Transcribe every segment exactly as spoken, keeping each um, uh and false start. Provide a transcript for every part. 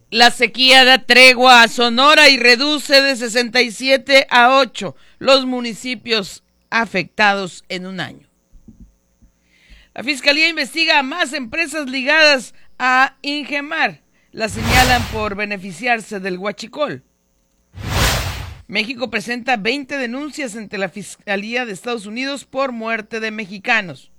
La sequía da tregua a Sonora y reduce de sesenta y siete a ocho los municipios afectados en un año. La Fiscalía investiga a más empresas ligadas a Ingemar. La señalan por beneficiarse del huachicol. México presenta veinte denuncias ante la Fiscalía de Estados Unidos por muerte de mexicanos.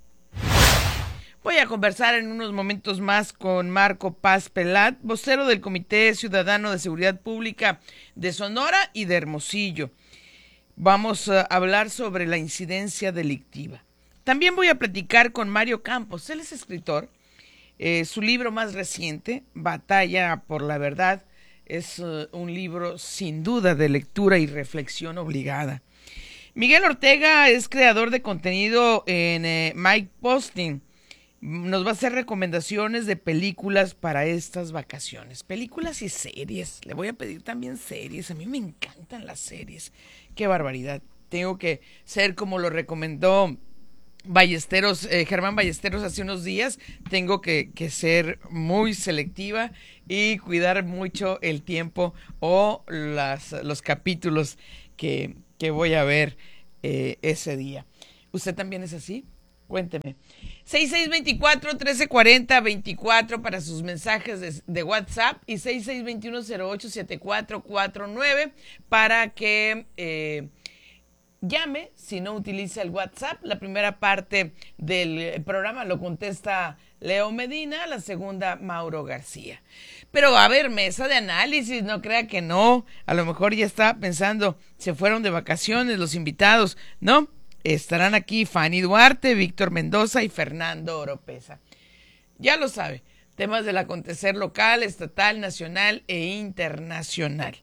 Voy a conversar en unos momentos más con Marco Paz Pelat, vocero del Comité Ciudadano de Seguridad Pública de Sonora y de Hermosillo. Vamos a hablar sobre la incidencia delictiva. También voy a platicar con Mario Campos. Él es escritor. Eh, su libro más reciente, Batalla por la Verdad, es uh, un libro sin duda de lectura y reflexión obligada. Miguel Ortega es creador de contenido en eh, Mike Posting. Nos va a hacer recomendaciones de películas para estas vacaciones. Películas y series. Le voy a pedir también series. A mí me encantan las series. Qué barbaridad. Tengo que ser como lo recomendó Ballesteros, eh, Germán Ballesteros hace unos días. Tengo que, que ser muy selectiva y cuidar mucho el tiempo o las, los capítulos que, que voy a ver eh, ese día. ¿Usted también es así? Cuénteme. seis seis dos cuatro, uno tres cuatro cero, veinticuatro para sus mensajes de, de WhatsApp y seis seis dos uno, cero ocho siete cuatro cuatro nueve para que eh, llame. Si no utiliza el WhatsApp, la primera parte del programa lo contesta Leo Medina, la segunda Mauro García. Pero a ver, mesa de análisis, no crea que no. A lo mejor ya está pensando, se fueron de vacaciones los invitados, ¿no? Estarán aquí Fanny Duarte, Víctor Mendoza y Fernando Oropesa. Ya lo sabe, temas del acontecer local, estatal, nacional e internacional.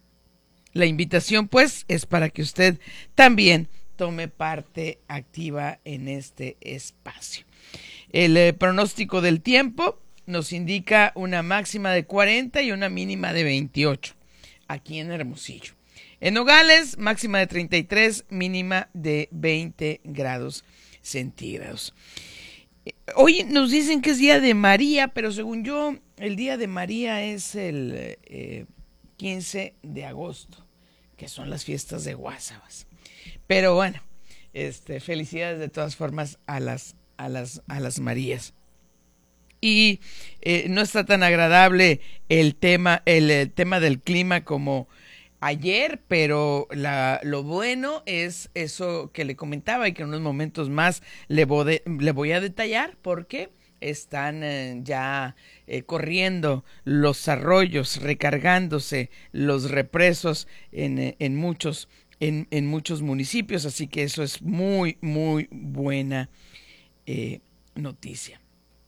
La invitación, pues, es para que usted también tome parte activa en este espacio. El eh, pronóstico del tiempo nos indica una máxima de cuarenta y una mínima de veintiocho, aquí en Hermosillo. En Nogales, máxima de treinta y tres, mínima de veinte grados centígrados. Hoy nos dicen que es Día de María, pero según yo, el Día de María es el eh, quince de agosto, que son las fiestas de Guásabas. Pero bueno, este, felicidades de todas formas a las, a las, a las Marías. Y eh, no está tan agradable el tema, el, el tema del clima como ayer, pero la, lo bueno es eso que le comentaba y que en unos momentos más le voy, de, le voy a detallar porque están eh, ya eh, corriendo los arroyos, recargándose los represos en, en, muchos, en, en muchos municipios, así que eso es muy, muy buena eh, noticia.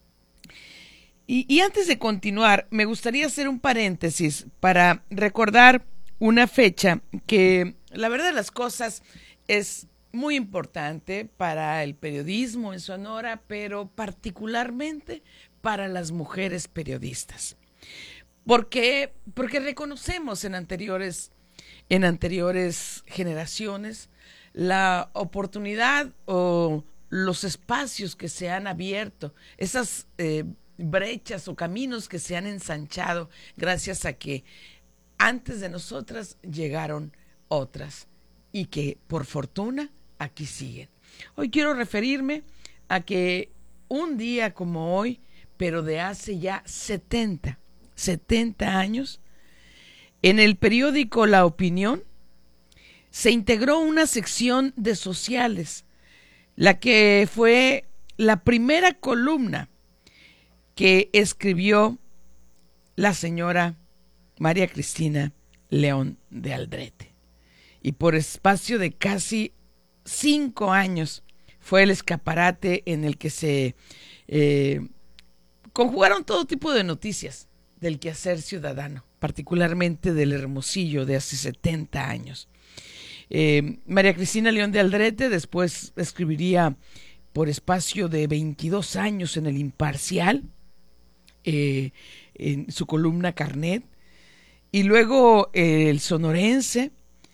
Y, y antes de continuar, me gustaría hacer un paréntesis para recordar una fecha que, la verdad de las cosas, es muy importante para el periodismo en Sonora, pero particularmente para las mujeres periodistas. ¿Por qué? Porque reconocemos en anteriores, en anteriores generaciones la oportunidad o los espacios que se han abierto, esas eh, brechas o caminos que se han ensanchado gracias a que antes de nosotras llegaron otras y que por fortuna aquí siguen. Hoy quiero referirme a que un día como hoy, pero de hace ya setenta, setenta años, en el periódico La Opinión se integró una sección de sociales, la que fue la primera columna que escribió la señora María Cristina León de Aldrete. Y por espacio de casi cinco años fue el escaparate en el que se eh, conjugaron todo tipo de noticias del quehacer ciudadano, particularmente del Hermosillo de hace setenta años. Eh, María Cristina León de Aldrete después escribiría por espacio de veintidós años en El Imparcial, eh, en su columna Carnet, y luego eh, El Sonorense,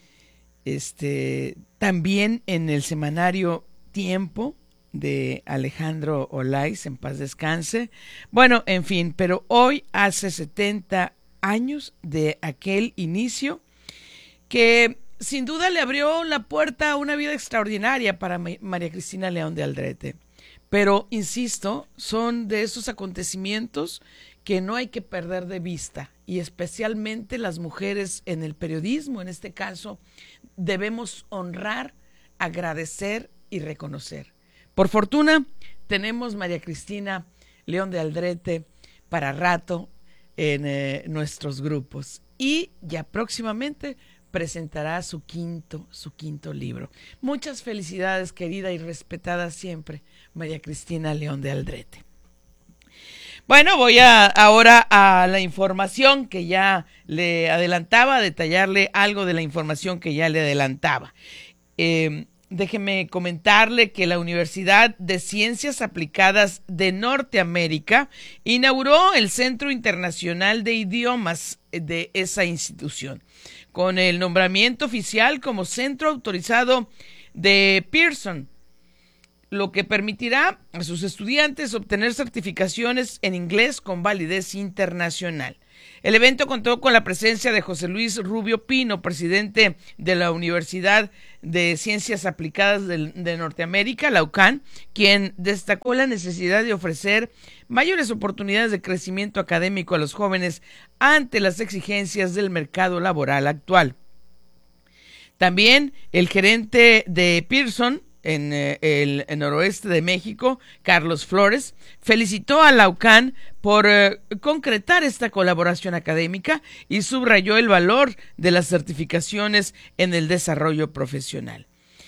este, también en el semanario Tiempo de Alejandro Olaiz, en paz descanse. Bueno, en fin, pero hoy hace setenta años de aquel inicio que sin duda le abrió la puerta a una vida extraordinaria para María Cristina León de Aldrete. Pero, insisto, son de esos acontecimientos que no hay que perder de vista, y especialmente las mujeres en el periodismo, en este caso, debemos honrar, agradecer y reconocer. Por fortuna, tenemos María Cristina León de Aldrete para rato en eh, nuestros grupos, y ya próximamente presentará su quinto, su quinto libro. Muchas felicidades, querida y respetada siempre, María Cristina León de Aldrete. Bueno, voy a, ahora a la información que ya le adelantaba, a detallarle algo de la información que ya le adelantaba. Eh, déjeme comentarle que la Universidad de Ciencias Aplicadas de Norteamérica inauguró el Centro Internacional de Idiomas de esa institución, con el nombramiento oficial como centro autorizado de Pearson, lo que permitirá a sus estudiantes obtener certificaciones en inglés con validez internacional. El evento contó con la presencia de José Luis Rubio Pino, presidente de la Universidad de Ciencias Aplicadas de, de Norteamérica, la U C A N, quien destacó la necesidad de ofrecer mayores oportunidades de crecimiento académico a los jóvenes ante las exigencias del mercado laboral actual. También el gerente de Pearson en eh, el en noroeste de México, Carlos Flores, felicitó a la U C A N por eh, concretar esta colaboración académica y subrayó el valor de las certificaciones en el desarrollo profesional.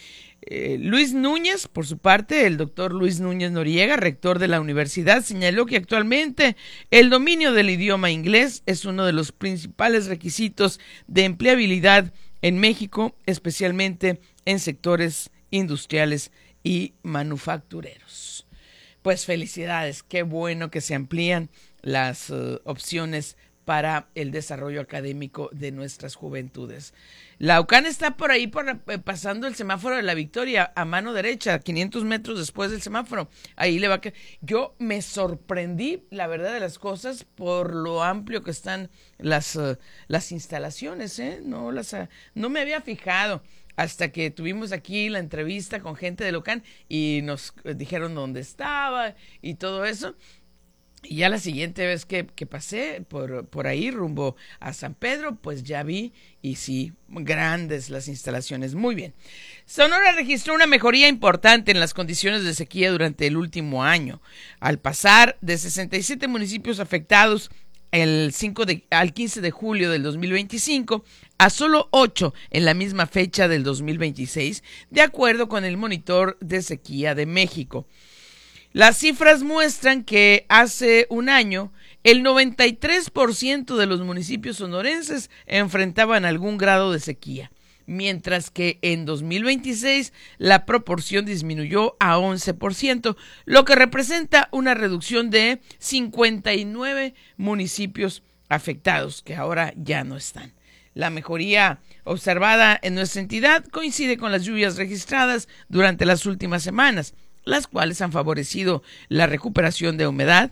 Eh, Luis Núñez, por su parte, el doctor Luis Núñez Noriega, rector de la universidad, señaló que actualmente el dominio del idioma inglés es uno de los principales requisitos de empleabilidad en México, especialmente en sectores industriales y manufactureros. Pues felicidades, qué bueno que se amplían las uh, opciones para el desarrollo académico de nuestras juventudes. La U C A N está por ahí por, eh, pasando el semáforo de la Victoria a mano derecha, quinientos metros después del semáforo. Ahí le va a quedar. Yo me sorprendí, la verdad de las cosas, por lo amplio que están las, uh, las instalaciones, ¿eh? No, las, uh, no me había fijado hasta que tuvimos aquí la entrevista con gente de la U C A N y nos dijeron dónde estaba y todo eso. Y ya la siguiente vez que, que pasé por, por ahí rumbo a San Pedro, pues ya vi, y sí, grandes las instalaciones. Muy bien. Sonora registró una mejoría importante en las condiciones de sequía durante el último año, al pasar de sesenta y siete municipios afectados el cinco de, al quince de julio del dos mil veinticinco a solo ocho en la misma fecha del dos mil veintiséis, de acuerdo con el Monitor de Sequía de México. Las cifras muestran que hace un año el noventa y tres por ciento de los municipios sonorenses enfrentaban algún grado de sequía, mientras que en dos mil veintiséis la proporción disminuyó a once por ciento, lo que representa una reducción de cincuenta y nueve municipios afectados, que ahora ya no están. La mejoría observada en nuestra entidad coincide con las lluvias registradas durante las últimas semanas, las cuales han favorecido la recuperación de humedad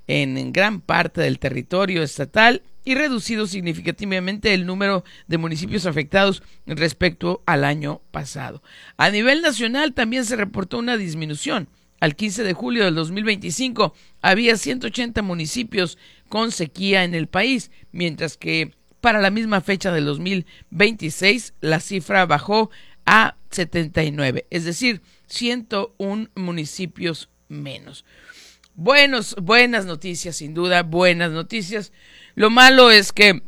en gran parte del territorio estatal y reducido significativamente el número de municipios afectados respecto al año pasado. A nivel nacional también se reportó una disminución. Al quince de julio del dos mil veinticinco había ciento ochenta municipios con sequía en el país, mientras que para la misma fecha del dos mil veintiséis la cifra bajó a setenta y nueve, es decir, ciento uno municipios menos. Buenos, buenas noticias, sin duda, buenas noticias. Lo malo es que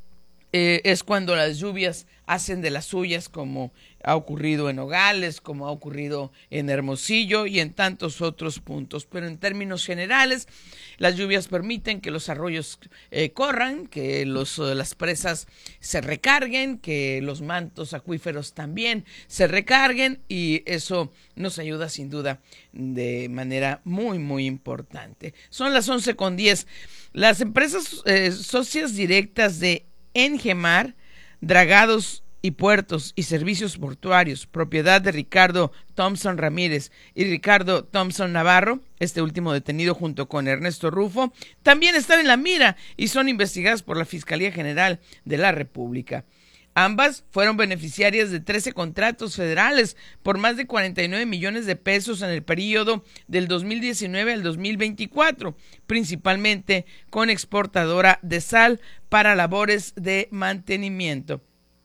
eh, es cuando las lluvias hacen de las suyas, como ha ocurrido en Nogales, como ha ocurrido en Hermosillo y en tantos otros puntos. Pero en términos generales, las lluvias permiten que los arroyos eh, corran, que los, uh, las presas se recarguen, que los mantos acuíferos también se recarguen, y eso nos ayuda sin duda de manera muy, muy importante. Son las once con diez. Las empresas eh, socias directas de Engemar, Dragados y Puertos y Servicios Portuarios, propiedad de Ricardo Thompson Ramírez y Ricardo Thompson Navarro, este último detenido junto con Ernesto Rufo, también están en la mira y son investigadas por la Fiscalía General de la República. Ambas fueron beneficiarias de trece contratos federales por más de cuarenta y nueve millones de pesos en el periodo del dos mil diecinueve al dos mil veinticuatro, principalmente con exportadora de sal para labores de mantenimiento.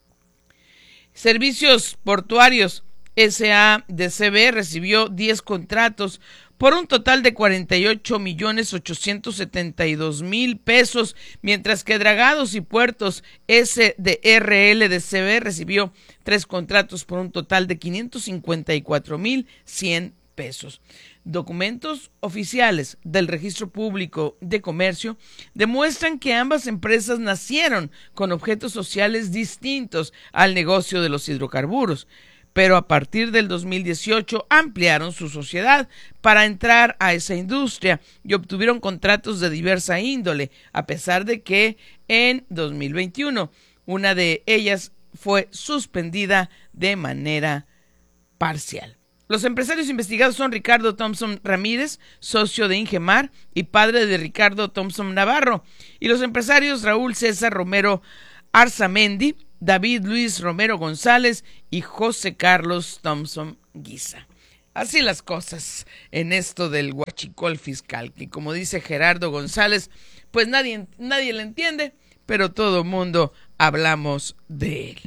Servicios Portuarios S A de C B recibió diez contratos por un total de cuarenta y ocho millones ochocientos setenta y dos mil pesos, mientras que Dragados y Puertos S D R L de C B recibió tres contratos por un total de quinientos cincuenta y cuatro mil cien pesos. Documentos oficiales del Registro Público de Comercio demuestran que ambas empresas nacieron con objetos sociales distintos al negocio de los hidrocarburos, pero a partir del dos mil dieciocho ampliaron su sociedad para entrar a esa industria y obtuvieron contratos de diversa índole, a pesar de que en dos mil veintiuno una de ellas fue suspendida de manera parcial. Los empresarios investigados son Ricardo Thompson Ramírez, socio de Ingemar y padre de Ricardo Thompson Navarro, y los empresarios Raúl César Romero Arzamendi, David Luis Romero González y José Carlos Thompson Guisa. Así las cosas en esto del huachicol fiscal, que como dice Gerardo González, pues nadie, nadie le entiende, pero todo mundo hablamos de él.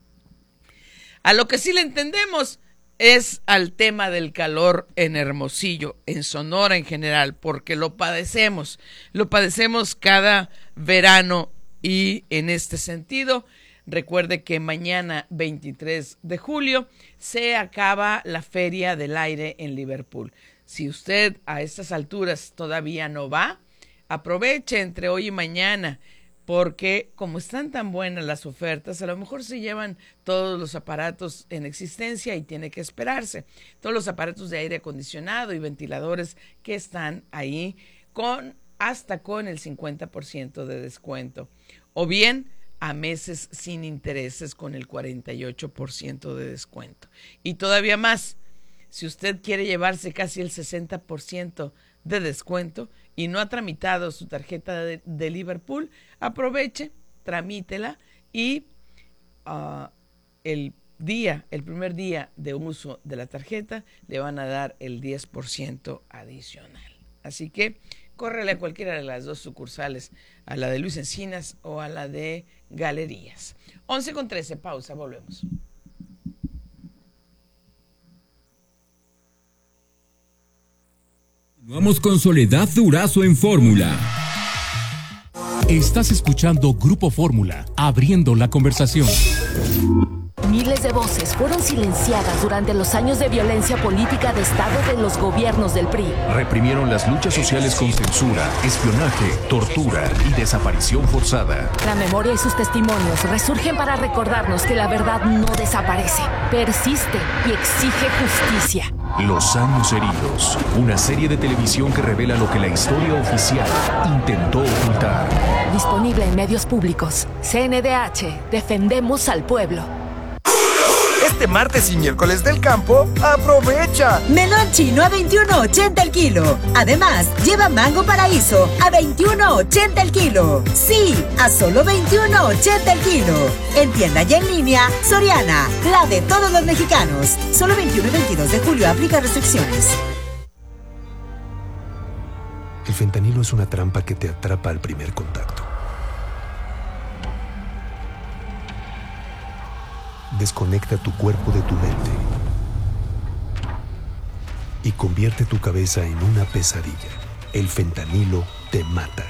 A lo que sí le entendemos es al tema del calor en Hermosillo, en Sonora en general, porque lo padecemos, lo padecemos cada verano y en este sentido, recuerde que mañana veintitrés de julio se acaba la Feria del Aire en Liverpool. Si usted a estas alturas todavía no va, aproveche entre hoy y mañana, porque como están tan buenas las ofertas, a lo mejor se llevan todos los aparatos en existencia y tiene que esperarse. Todos los aparatos de aire acondicionado y ventiladores que están ahí con hasta con el cincuenta por ciento de descuento. O bien a meses sin intereses con el cuarenta y ocho por ciento de descuento. Y todavía más, si usted quiere llevarse casi el sesenta por ciento de descuento y no ha tramitado su tarjeta de, de Liverpool, aproveche, tramítela y uh, el día, el primer día de uso de la tarjeta le van a dar el diez por ciento adicional. Así que córrele a cualquiera de las dos sucursales, a la de Luis Encinas o a la de Galerías. once con trece, pausa, volvemos. Vamos con Soledad Durazo en Fórmula. Estás escuchando Grupo Fórmula, abriendo la conversación. Miles de voces fueron silenciadas durante los años de violencia política de Estado de los gobiernos del P R I. Reprimieron las luchas sociales con censura, espionaje, tortura y desaparición forzada. La memoria y sus testimonios resurgen para recordarnos que la verdad no desaparece, persiste y exige justicia. Los años heridos, una serie de televisión que revela lo que la historia oficial intentó ocultar. Disponible en medios públicos. C N D H, defendemos al pueblo. Este martes y miércoles del campo, aprovecha. Melón chino a veintiuno ochenta el kilo. Además, lleva mango paraíso a veintiuno ochenta el kilo. Sí, a solo veintiuno ochenta el kilo. En tienda y en línea, Soriana, la de todos los mexicanos. Solo veintiuno y veintidós de julio, aplica restricciones. El fentanilo es una trampa que te atrapa al primer contacto. Desconecta tu cuerpo de tu mente y convierte tu cabeza en una pesadilla. El fentanilo te mata.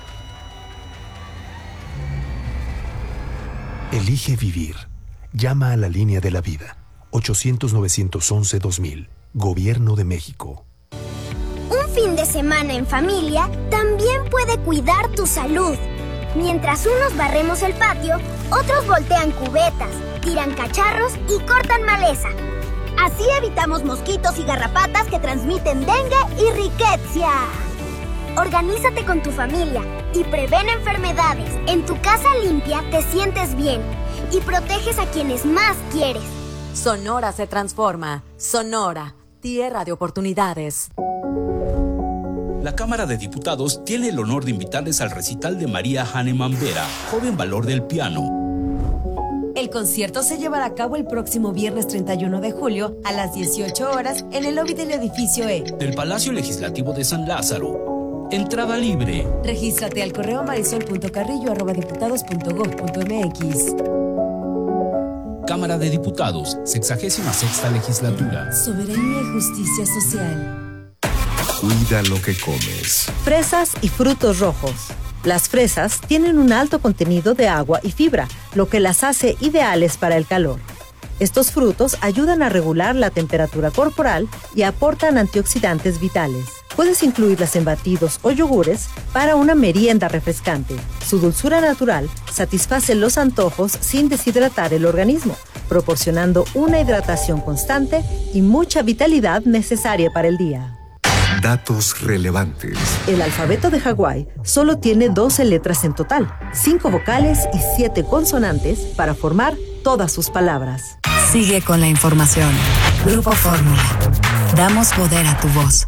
Elige vivir. Llama a la línea de la vida. ochocientos, novecientos once, dos mil. Gobierno de México. Un fin de semana en familia también puede cuidar tu salud. Mientras unos barremos el patio, otros voltean cubetas, tiran cacharros y cortan maleza. Así evitamos mosquitos y garrapatas que transmiten dengue y riqueza. Organízate con tu familia y prevén enfermedades. En tu casa limpia te sientes bien y proteges a quienes más quieres. Sonora se transforma. Sonora, tierra de oportunidades. La Cámara de Diputados tiene el honor de invitarles al recital de María Hahnemann Vera, joven valor del piano. El concierto se llevará a cabo el próximo viernes treinta y uno de julio a las dieciocho horas en el lobby del edificio E del Palacio Legislativo de San Lázaro. Entrada libre. Regístrate al correo marisol punto carrillo arroba diputados punto gob punto mx. Cámara de Diputados, sexagésima sexta legislatura. Soberanía y justicia social. Cuida lo que comes. Fresas y frutos rojos. Las fresas tienen un alto contenido de agua y fibra, lo que las hace ideales para el calor. Estos frutos ayudan a regular la temperatura corporal y aportan antioxidantes vitales. Puedes incluirlas en batidos o yogures para una merienda refrescante. Su dulzura natural satisface los antojos sin deshidratar el organismo, proporcionando una hidratación constante y mucha vitalidad necesaria para el día. Datos relevantes. El alfabeto de Hawái solo tiene doce letras en total, cinco vocales y siete consonantes para formar todas sus palabras. Sigue con la información. Grupo Fórmula. Damos poder a tu voz.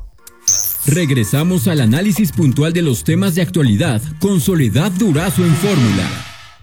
Regresamos al análisis puntual de los temas de actualidad con Soledad Durazo en Fórmula.